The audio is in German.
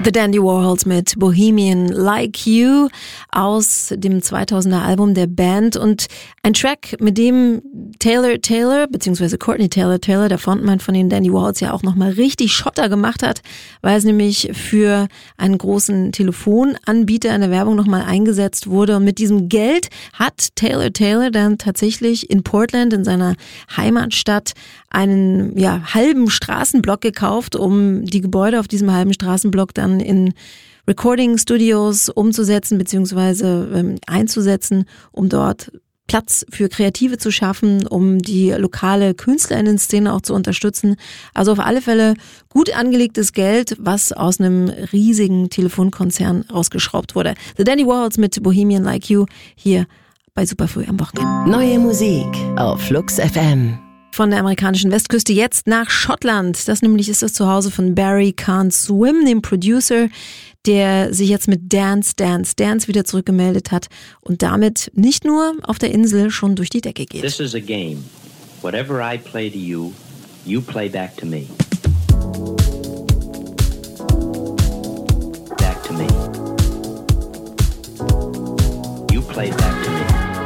The Dandy Warhols mit Bohemian Like You aus dem 2000er Album der Band und ein Track, mit dem Taylor bzw. Courtney Taylor, der Frontmann von den Dandy Warhols, ja auch nochmal richtig Schotter gemacht hat, weil es nämlich für einen großen Telefonanbieter in der Werbung nochmal eingesetzt wurde und mit diesem Geld hat Taylor dann tatsächlich in Portland, in seiner Heimatstadt, einen halben Straßenblock gekauft, um die Gebäude auf diesem halben Straßenblock dann in Recording-Studios umzusetzen bzw. einzusetzen, um dort Platz für Kreative zu schaffen, um die lokale KünstlerInnen-Szene auch zu unterstützen. Also auf alle Fälle gut angelegtes Geld, was aus einem riesigen Telefonkonzern rausgeschraubt wurde. The Dandy Warhols mit Bohemian Like You hier bei Superfrüh am Wochenende. Neue Musik auf Flux FM. Von der amerikanischen Westküste jetzt nach Schottland. Das nämlich ist das Zuhause von Barry Can't Swim, dem Producer, der sich jetzt mit Dance wieder zurückgemeldet hat und damit nicht nur auf der Insel schon durch die Decke geht. This is a game. Whatever I play to you, you play back to me. Back to me. You play back to me.